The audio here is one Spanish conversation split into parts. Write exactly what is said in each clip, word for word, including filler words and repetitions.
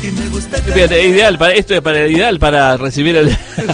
me gusta. Fíjate, ideal para, esto es para ideal para recibir el,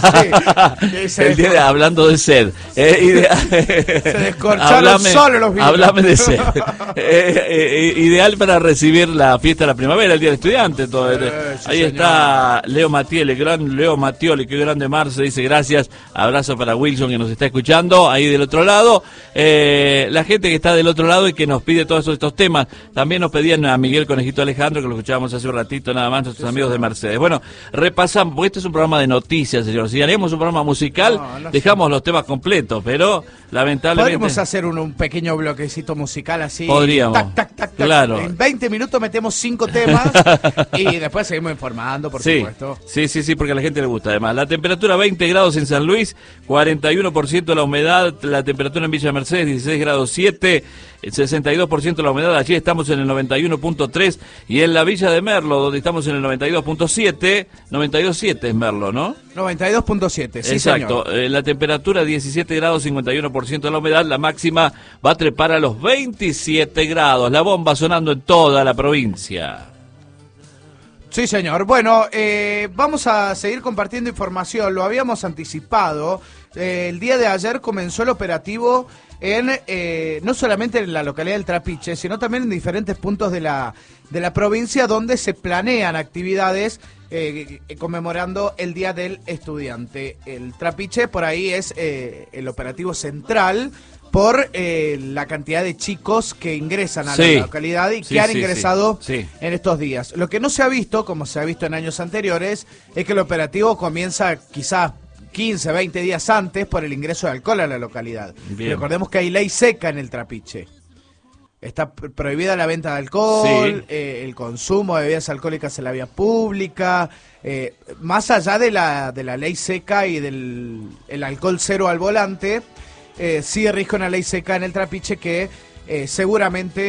sí, el día de, hablando de sed. Eh, idea, se descorcharon hablame, solo los vinos. Háblame de sed. eh, eh, ideal para recibir la fiesta de la primavera, el día del estudiante. Todo, eh, sí, ahí señor. Está Leo Matiele, gran Leo Matioli, qué grande Marce, dice gracias. Abrazo para Wilson que nos está escuchando ahí del otro lado. Eh, la gente que está del otro lado y que nos pide todos estos temas. También nos pedían a Miguel Conejito Alejandro, que lo escuchábamos hace un ratito nada más, nuestros sí, amigos sí. de Mercedes. Bueno, repasamos, porque este es un programa de noticias, señor. Si haríamos un programa musical, no, no dejamos sé. los temas completos, pero lamentablemente... Podríamos hacer un, un pequeño bloquecito musical así. Podríamos. Tac, tac, tac, tac. Claro. En veinte minutos metemos cinco temas y después seguimos informando, por sí. supuesto. Sí, sí, sí, porque a la gente le gusta. Además, la temperatura veinte grados en San Luis, cuarenta y uno por ciento la humedad, la temperatura en Villa Mercedes, dieciséis grados siete, sesenta y dos por ciento la humedad, allí estamos en el noventa y uno punto tres y en la Villa de Merlo, donde estamos en el noventa y dos punto siete, noventa y dos punto siete es Merlo, ¿no? noventa y dos punto siete, sí, exacto. Señor. Eh, la temperatura diecisiete grados, cincuenta y uno por ciento de la humedad, la máxima va a trepar a los veintisiete grados, la bomba sonando en toda la provincia. Sí, señor. Bueno, eh, vamos a seguir compartiendo información, lo habíamos anticipado, eh, el día de ayer comenzó el operativo en eh, no solamente en la localidad del Trapiche, sino también en diferentes puntos de la, de la provincia donde se planean actividades eh, conmemorando el Día del Estudiante. El Trapiche por ahí es eh, el operativo central por eh, la cantidad de chicos que ingresan a sí. la localidad y sí, que han sí, ingresado sí, sí. en estos días. Lo que no se ha visto, como se ha visto en años anteriores, es que el operativo comienza quizás quince, veinte días antes por el ingreso de alcohol a la localidad. Bien. Recordemos que hay ley seca en el Trapiche. Está prohibida la venta de alcohol, sí. eh, el consumo de bebidas alcohólicas en la vía pública, eh, más allá de la de la ley seca y del el alcohol cero al volante, eh, sí rige una ley seca en el Trapiche que eh, seguramente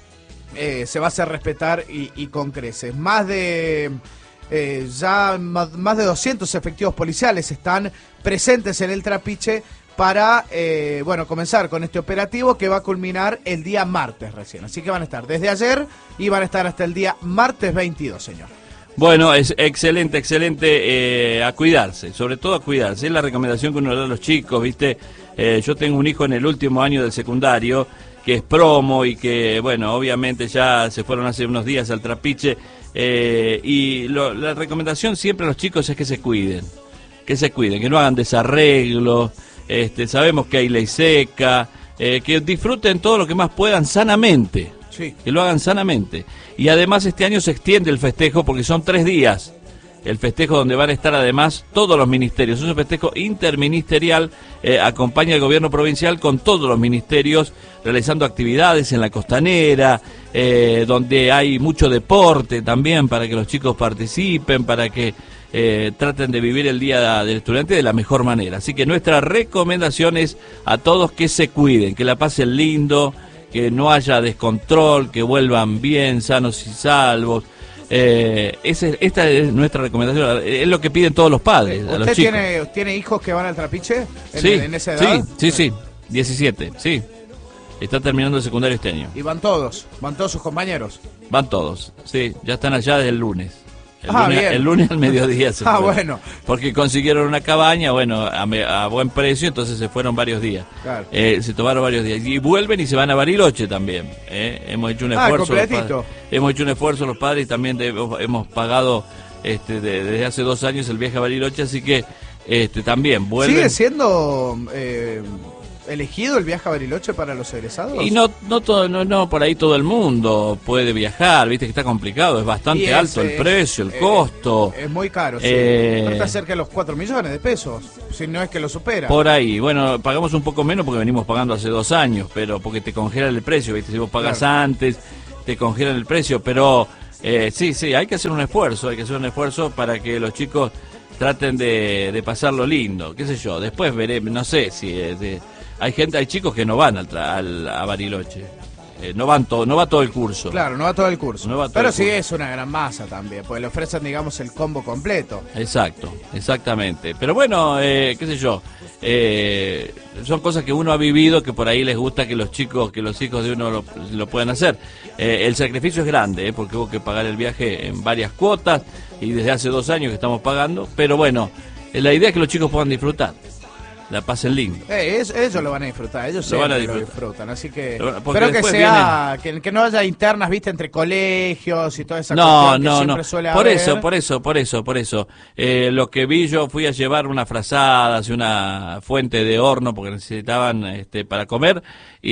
eh, se va a hacer respetar y, y con creces. Más de... Eh, ya más de doscientos efectivos policiales están presentes en el Trapiche para, eh, bueno, comenzar con este operativo que va a culminar el día martes recién. Así que van a estar desde ayer y van a estar hasta el día martes veintidós, señor. Bueno, es excelente, excelente, eh, a cuidarse, sobre todo a cuidarse. Es la recomendación que uno le da a los chicos, ¿viste? Eh, yo tengo un hijo en el último año del secundario que es promo y que, bueno, obviamente ya se fueron hace unos días al Trapiche. Eh, y lo, la recomendación siempre a los chicos es que se cuiden, que se cuiden, que no hagan desarreglos, este, sabemos que hay ley seca, eh, que disfruten todo lo que más puedan sanamente, sí. que lo hagan sanamente. Y además este año se extiende el festejo porque son tres días, el festejo donde van a estar además todos los ministerios, es un festejo interministerial, eh, acompaña el gobierno provincial con todos los ministerios realizando actividades en la costanera, eh, donde hay mucho deporte también para que los chicos participen, para que eh, traten de vivir el Día del Estudiante de la mejor manera. Así que nuestra recomendación es a todos que se cuiden, que la pasen lindo, que no haya descontrol, que vuelvan bien, sanos y salvos. Eh, ese, esta es nuestra recomendación, es lo que piden todos los padres. ¿Usted a los chicos. Tiene, tiene hijos que van al Trapiche en, sí, en esa edad? Sí, sí, sí, diecisiete, sí. Está terminando el secundario este año. ¿Y van todos? ¿Van todos sus compañeros? Van todos, sí, ya están allá desde el lunes. El, ah, lunes, bien. el lunes al mediodía se Ah, fueron. bueno. Porque consiguieron una cabaña, bueno, a, me, a buen precio, entonces se fueron varios días. Claro. Eh, se tomaron varios días. Y vuelven y se van a Bariloche también. Eh. Hemos hecho un ah, esfuerzo. completito. Hemos hecho un esfuerzo los padres y también de, hemos pagado este, de, desde hace dos años el viaje a Bariloche, así que este, también vuelven. ¿Sigue siendo eh, elegido el viaje a Bariloche para los egresados? Y no no todo no, no por ahí todo el mundo puede viajar, viste que está complicado, es bastante es, alto el es, precio, el eh, costo. Es muy caro, sí. Eh, está cerca de los cuatro millones de pesos, si no es que lo supera. Por ahí, bueno, pagamos un poco menos porque venimos pagando hace dos años, pero porque te congelan el precio, viste, si vos pagas claro. antes, te congelan el precio, pero eh, sí, sí, hay que hacer un esfuerzo, hay que hacer un esfuerzo para que los chicos traten de, de pasarlo lindo, qué sé yo, después veré, no sé si... Eh, de, Hay gente, hay chicos que no van al, al, a Bariloche. eh, no van todo, no va todo el curso. Claro, no va todo el curso. No va todo Pero el sí curso. es una gran masa también, porque le ofrecen, digamos, el combo completo. Exacto, exactamente. Pero bueno, eh, qué sé yo, eh, son cosas que uno ha vivido que por ahí les gusta que los chicos, que los hijos de uno lo, lo puedan hacer. Eh, el sacrificio es grande, eh, porque hubo que pagar el viaje en varias cuotas y desde hace dos años que estamos pagando. Pero bueno, eh, la idea es que los chicos puedan disfrutar. La pasen lindo. Eh, es- ellos lo van a disfrutar, ellos Lo van a siempre lo disfrutar. disfrutan, así que Lo van- porque espero que después sea, que, que no haya internas, viste, entre colegios y toda esa No, cuestión que no, siempre no. suele Por haber. eso, por eso, por eso, por eso. Eh, lo que vi yo, fui a llevar unas frazadas y una fuente de horno porque necesitaban este, para comer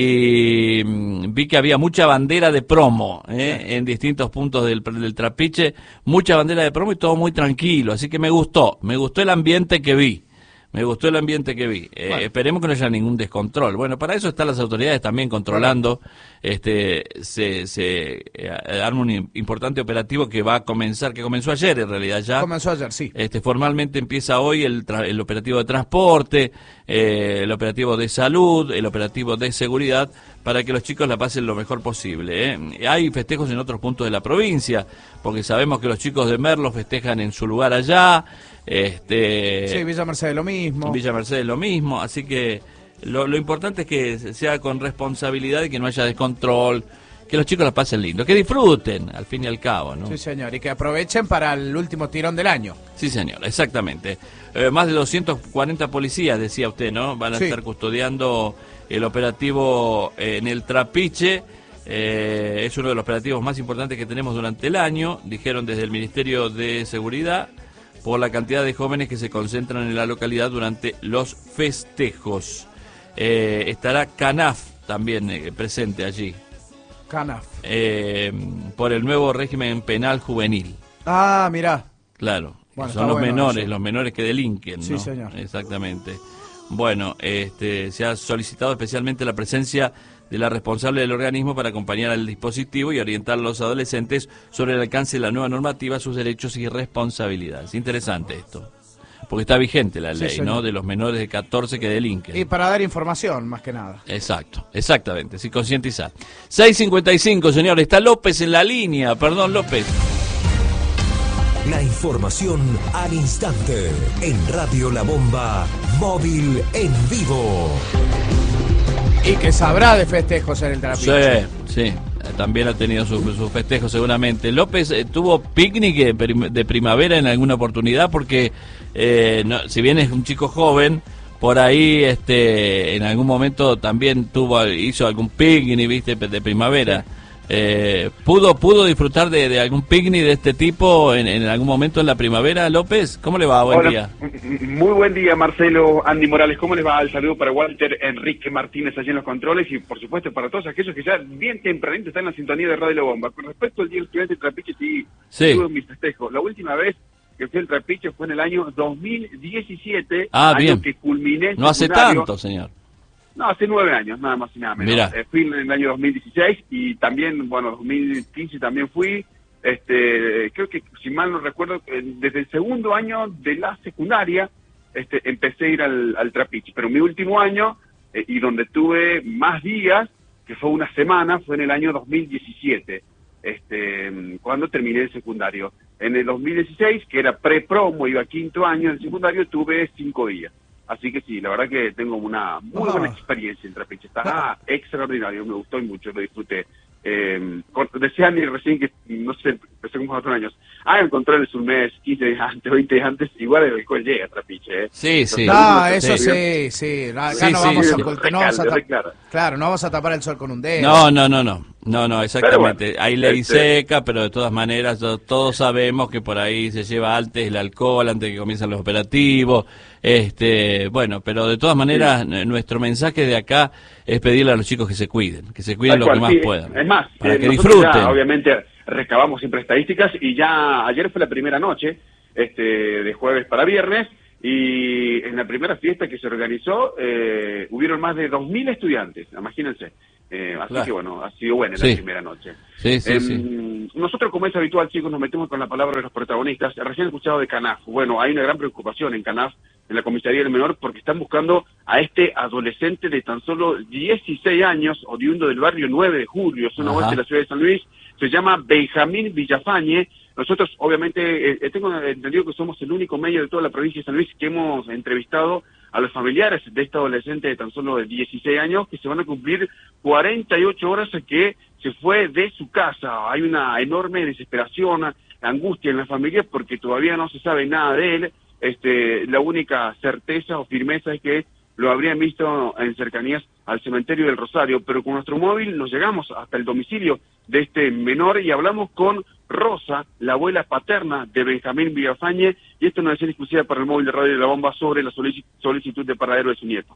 y mm, vi que había mucha bandera de promo eh, en distintos puntos del, del Trapiche, mucha bandera de promo y todo muy tranquilo, así que me gustó, me gustó el ambiente que vi. Me gustó el ambiente que vi. Eh, Bueno. Esperemos que no haya ningún descontrol. Bueno, para eso están las autoridades también controlando. Este, se, se eh, arma un im- importante operativo que va a comenzar, que comenzó ayer en realidad ya. Comenzó ayer, sí. Este, formalmente empieza hoy el, tra- el operativo de transporte, eh, el operativo de salud, el operativo de seguridad, para que los chicos la pasen lo mejor posible. ¿eh? Hay festejos en otros puntos de la provincia, porque sabemos que los chicos de Merlo festejan en su lugar allá. Este, Sí, Villa Mercedes lo mismo. en Villa Mercedes lo mismo, así que lo, lo importante es que sea con responsabilidad y que no haya descontrol, que los chicos la pasen lindo, que disfruten, al fin y al cabo, ¿no? Sí, señor, y que aprovechen para el último tirón del año. Sí, señor, exactamente. Eh, más de doscientos cuarenta policías, decía usted, ¿no? Van a Sí. estar custodiando el operativo eh, en el Trapiche. Eh, es uno de los operativos más importantes que tenemos durante el año, dijeron desde el Ministerio de Seguridad, por la cantidad de jóvenes que se concentran en la localidad durante los festejos. Eh, estará CANAF también eh, presente allí, Canaf. eh, por el nuevo régimen penal juvenil. Ah, mirá. Claro, Bueno, son está los bueno menores, eso. los menores que delinquen, Sí, ¿no? señor. Exactamente. Bueno, este, se ha solicitado especialmente la presencia de la responsable del organismo para acompañar al dispositivo y orientar a los adolescentes sobre el alcance de la nueva normativa, sus derechos y responsabilidades. Interesante esto, porque está vigente la Sí, ley, señor. ¿no? De los menores de catorce que delinquen. Y para dar información, más que nada. Exacto, exactamente, sí, concientizar. seis cincuenta y cinco, señor, está López en la línea, perdón, López. La información al instante en Radio La Bomba Móvil en vivo. Y que sabrá de festejos en el Trapiche. Sí, sí, eh, también ha tenido sus su festejos seguramente. López eh, tuvo picnic de, prim- de primavera en alguna oportunidad porque, eh, no, si bien es un chico joven, por ahí este, en algún momento también tuvo hizo algún picnic, viste, de primavera. Eh, ¿pudo, ¿Pudo disfrutar de, de algún picnic de este tipo en, en algún momento en la primavera, López? ¿Cómo le va? Buen Hola, día. muy buen día, Marcelo, Andy Morales. ¿Cómo les va? El saludo para Walter Enrique Martínez allí en los controles y, por supuesto, para todos aquellos que ya bien tempranito están en la sintonía de Radio La Bomba. Con respecto al Día del Estudiante de Trapiche, sí, Sí. tuve mi festejo. La última vez que fui al Trapiche fue en el año dos mil diecisiete, Ah, año bien. que culminé el No hace secundario. tanto, señor. No, hace nueve años, nada más y nada menos. Mirá. Eh, fui en el año dos mil dieciséis y también, bueno, dos mil quince también fui. Este, creo que, si mal no recuerdo, eh, desde el segundo año de la secundaria este, empecé a ir al, al Trapiche. Pero mi último año, eh, y donde tuve más días, que fue una semana, fue en el año dos mil diecisiete, este, cuando terminé el secundario. En el dos mil dieciséis, que era pre-promo, iba quinto año del secundario, tuve cinco días. Así que sí, la verdad que tengo una muy Ajá. buena experiencia en Trapiche. Está extraordinario, me gustó y mucho, lo disfruté. Eh, con- decía Andy recién que, no sé, empecé como cuatro años. Ah, controles un mes, quince días antes, veinte días antes, igual el alcohol llega a Trapiche, ¿eh? Sí, sí. No, Sí, eso sí. sí, sí. Acá Sí, no sí, vamos sí. a ocultar, no vamos a Recalde, tap- reclara. Claro, no vamos a tapar el sol con un dedo. No, no, no, no, no, no, exactamente. Pero bueno, Hay ley este- seca, pero de todas maneras to- todos sabemos que por ahí se lleva antes el alcohol, antes de que comiencen los operativos. Este, bueno, pero de todas maneras n- nuestro mensaje de acá es pedirle a los chicos que se cuiden, que se cuiden Tal lo cual, que más sí. puedan, Es más, para eh, que nosotros disfruten. ya, obviamente recabamos siempre estadísticas y ya ayer fue la primera noche, este, de jueves para viernes, y en la primera fiesta que se organizó eh, hubieron más de dos mil estudiantes, imagínense. Eh, así claro. que bueno, ha sido buena Sí. la primera noche. Sí, sí, Eh, sí. Nosotros, como es habitual, chicos, nos metemos con la palabra de los protagonistas. Recién he escuchado de Canaf. Bueno, hay una gran preocupación en Canaf, en la comisaría del menor, porque están buscando a este adolescente de tan solo dieciséis años, oriundo del barrio nueve de julio, zona Ajá. oeste de la ciudad de San Luis. Se llama Benjamín Villafañe. Nosotros, obviamente, eh, tengo entendido que somos el único medio de toda la provincia de San Luis que hemos entrevistado a los familiares de este adolescente de tan solo de dieciséis años, que se van a cumplir cuarenta y ocho horas que se fue de su casa. Hay una enorme desesperación, angustia en la familia porque todavía no se sabe nada de él. Este, la única certeza o firmeza es que lo habrían visto en cercanías al cementerio del Rosario, pero con nuestro móvil nos llegamos hasta el domicilio de este menor y hablamos con Rosa, la abuela paterna de Benjamín Villafañe, y esto nos decía exclusiva para el móvil de Radio de la Bomba sobre la solic- solicitud de paradero de su nieto.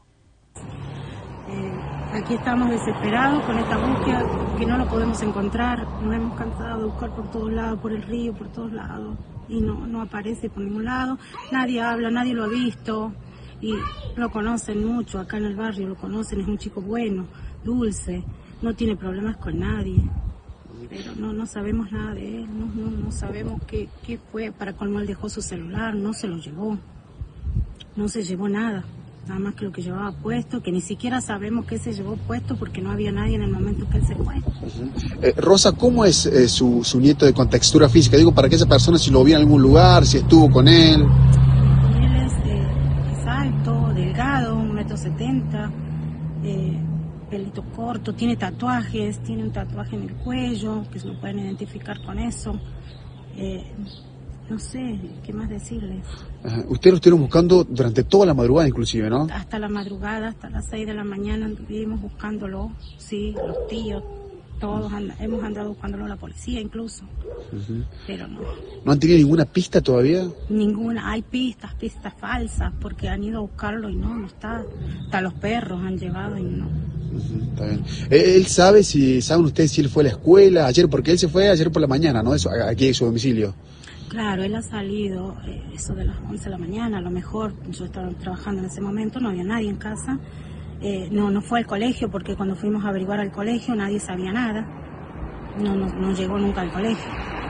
Eh, aquí estamos desesperados con esta búsqueda que no lo podemos encontrar, nos hemos cansado de buscar por todos lados, por el río, por todos lados, y no, no aparece por ningún lado, nadie habla, nadie lo ha visto, y lo conocen mucho, acá en el barrio lo conocen, es un chico bueno, dulce, no tiene problemas con nadie, pero no no sabemos nada de él, no, no, no sabemos qué, qué fue, para colmo él dejó su celular, no se lo llevó, no se llevó nada. Nada más que lo que llevaba puesto, que ni siquiera sabemos qué se llevó puesto porque no había nadie en el momento que él se fue. Eh, Rosa, ¿cómo es eh, su, su nieto de contextura física? Digo, para aquella persona, si lo vio en algún lugar, si estuvo con él. Él es, eh, es alto, delgado, un metro setenta, eh, pelito corto, tiene tatuajes, tiene un tatuaje en el cuello, que se lo pueden identificar con eso. Eh, no sé, ¿qué más decirles? Ajá. Ustedes lo estuvieron buscando durante toda la madrugada inclusive, ¿no? Hasta la madrugada, hasta las seis de la mañana anduvimos buscándolo, sí, los tíos, todos anda, hemos andado buscándolo, la policía incluso, Uh-huh. pero no, ¿No han tenido ninguna pista todavía? ninguna, hay pistas, pistas falsas, porque han ido a buscarlo y no, no está, hasta los perros han llevado y no. Uh-huh. Está bien. Eh, ¿Él sabe si, saben ustedes si él fue a la escuela ayer? Porque él se fue ayer por la mañana, ¿no? Eso, aquí en su domicilio. Claro, él ha salido, eh, eso de las once de la mañana, a lo mejor, yo estaba trabajando en ese momento, no había nadie en casa, eh, no, no fue al colegio, porque cuando fuimos a averiguar al colegio nadie sabía nada, no, no, no llegó nunca al colegio.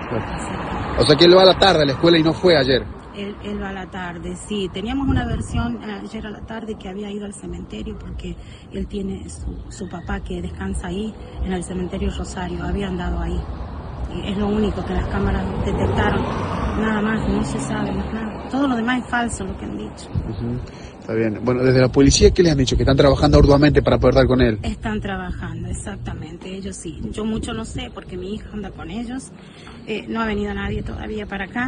O sea que él va a la tarde a la escuela y no fue ayer. Él, él va a la tarde, sí, teníamos una versión eh, ayer a la tarde que había ido al cementerio, porque él tiene su, su papá que descansa ahí, en el cementerio Rosario, había andado ahí. Y es lo único que las cámaras detectaron, nada más, no se sabe más nada. Todo lo demás es falso, lo que han dicho. Uh-huh. Está bien. Bueno, desde la policía, ¿qué les han dicho? Que están trabajando arduamente para poder dar con él. Están trabajando, exactamente, ellos sí. Yo mucho no sé, porque mi hija anda con ellos, eh, no ha venido nadie todavía para acá,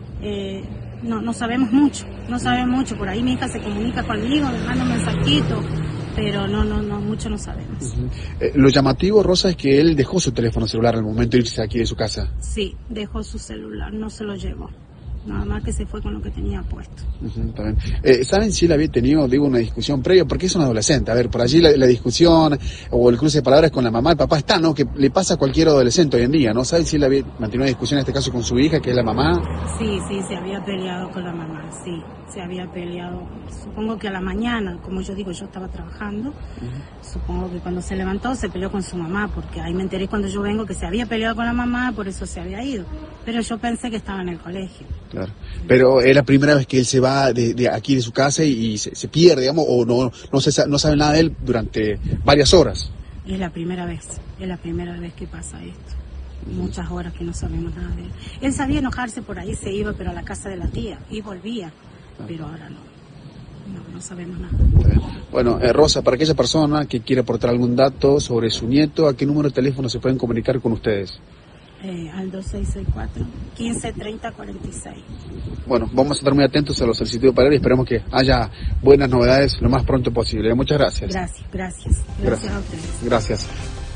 eh, no, no sabemos mucho, no sabemos mucho. Por ahí mi hija se comunica conmigo, me manda un mensajito, pero no, no, no, mucho no sabemos. Uh-huh. Eh, lo llamativo, Rosa, es que él dejó su teléfono celular al momento de irse aquí de su casa. Sí, dejó su celular, no se lo llevó. Nada más que se fue con lo que tenía puesto. Uh-huh, está bien. Eh, ¿Saben si él había tenido, digo, una discusión previa? Porque es un adolescente. A ver, por allí la, la discusión o el cruce de palabras con la mamá, el papá está, ¿no? Que le pasa a cualquier adolescente hoy en día, ¿no? ¿Saben si él había mantenido una discusión en este caso con su hija, que es la mamá? Sí, sí, se había peleado con la mamá, sí. Se había peleado, supongo que a la mañana, como yo digo, yo estaba trabajando. Uh-huh. Supongo que cuando se levantó se peleó con su mamá, porque ahí me enteré cuando yo vengo que se había peleado con la mamá, por eso se había ido. Pero yo pensé que estaba en el colegio. Claro. Pero es la primera vez que él se va de, de aquí de su casa y, y se, se pierde, digamos, o no no se no sabe nada de él durante varias horas. Es la primera vez, es la primera vez que pasa esto. Muchas horas que no sabemos nada de él. Él sabía enojarse, por ahí se iba, pero a la casa de la tía, y volvía, pero ahora no. No, no sabemos nada. Bueno, eh, Rosa, para aquella persona que quiera aportar algún dato sobre su nieto, ¿a qué número de teléfono se pueden comunicar con ustedes? Eh, al dos seis seis cuatro, quince treinta cuarenta y seis. Bueno, vamos a estar muy atentos a los solicitudes para él y esperemos que haya buenas novedades lo más pronto posible. Muchas gracias. Gracias, gracias. Gracias, gracias a ustedes. Gracias.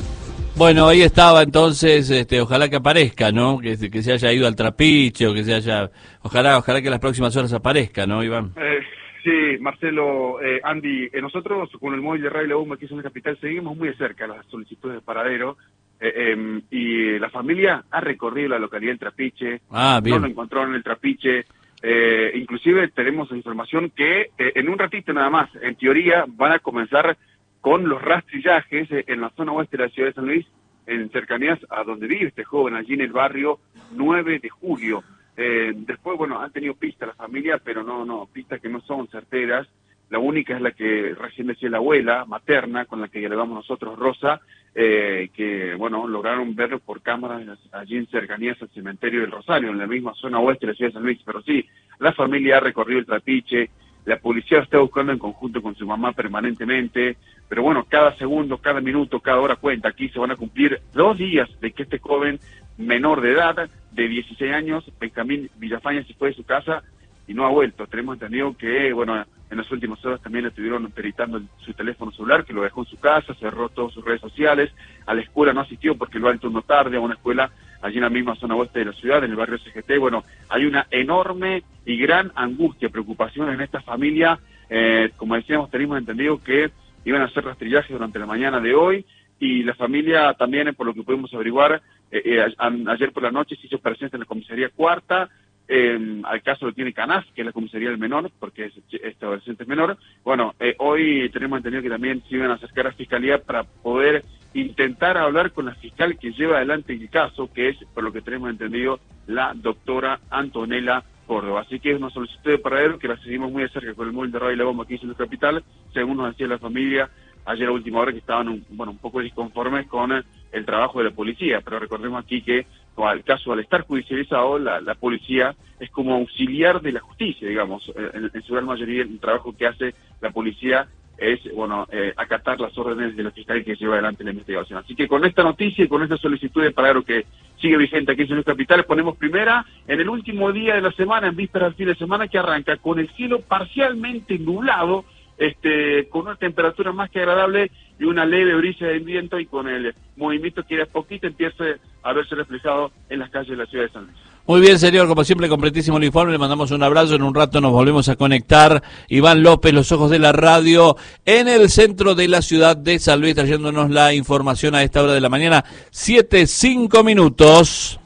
Bueno, ahí estaba entonces, este, ojalá que aparezca, ¿no? Que, que se haya ido al trapiche o que se haya... Ojalá, ojalá que en las próximas horas aparezca, ¿no, Iván? Eh, sí, Marcelo, eh, Andy, eh, nosotros con el móvil de Radio La Bomba aquí en la capital seguimos muy de cerca las solicitudes de paradero eh, eh, y la familia ha recorrido la localidad del Trapiche, ah, bien. no lo encontraron en el Trapiche, eh, inclusive tenemos información que eh, en un ratito nada más, en teoría, van a comenzar con los rastrillajes eh, en la zona oeste de la ciudad de San Luis, en cercanías a donde vive este joven, allí en el barrio nueve de julio. Eh, después, bueno, han tenido pistas la familia, pero no, no, pistas que no son certeras. La única es la que recién decía la abuela materna, con la que dialogamos nosotros, Rosa, eh, que, bueno, lograron verlo por cámaras allí en cercanías al cementerio del Rosario, en la misma zona oeste de la ciudad de San Luis. Pero sí, la familia ha recorrido el trapiche, la policía lo está buscando en conjunto con su mamá permanentemente, pero bueno, cada segundo, cada minuto, cada hora cuenta. Aquí se van a cumplir dos días de que este joven menor de edad, de dieciséis años, Benjamín Villafaña, se fue de su casa y no ha vuelto. Tenemos entendido que, bueno, en las últimas horas también le estuvieron peritando su teléfono celular, que lo dejó en su casa, cerró todas sus redes sociales, a la escuela no asistió porque lo ha turno tarde, a una escuela allí en la misma zona oeste de la ciudad, en el barrio C G T. Bueno, hay una enorme y gran angustia, preocupación en esta familia. Eh, como decíamos, tenemos entendido que iban a hacer rastrillajes durante la mañana de hoy, y la familia también, por lo que pudimos averiguar, eh, eh, a, ayer por la noche se hizo presente en la comisaría cuarta. Eh, al caso lo tiene Canás, que es la comisaría del menor, porque es, este adolescente es menor. Bueno, eh, hoy tenemos entendido que también se iban a acercar a la fiscalía para poder intentar hablar con la fiscal que lleva adelante el caso, que es, por lo que tenemos entendido, la doctora Antonella Córdoba. Así que es una solicitud de paradero que la seguimos muy de cerca con el móvil de Radio La Bomba aquí en la capital, según nos decía la familia ayer a última hora, que estaban un, bueno, un poco disconformes con el trabajo de la policía. Pero recordemos aquí que, como el caso, al estar judicializado, la, la policía es como auxiliar de la justicia, digamos. En, en su gran mayoría el trabajo que hace la policía es, bueno, eh, acatar las órdenes de la fiscal que lleva adelante la investigación. Así que con esta noticia y con esta solicitud de paradero que sigue vigente aquí en San Luis Capital, ponemos primera en el último día de la semana, en vísperas del fin de semana, que arranca con el cielo parcialmente nublado, este, con una temperatura más que agradable y una leve brisa de viento, y con el movimiento que de a poquito empiece a verse reflejado en las calles de la ciudad de San Luis. Muy bien, señor, como siempre, completísimo el informe, le mandamos un abrazo, en un rato nos volvemos a conectar. Iván López, los ojos de la radio, en el centro de la ciudad de San Luis, trayéndonos la información a esta hora de la mañana, siete, cinco minutos.